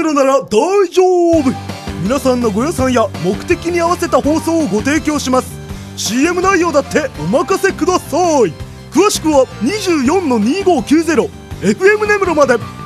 0なら大丈夫。皆さんのご予算や目的に合わせた放送をご提供します。 CM 内容だってお任せください。詳しくは 24-2590 FM 根室まで。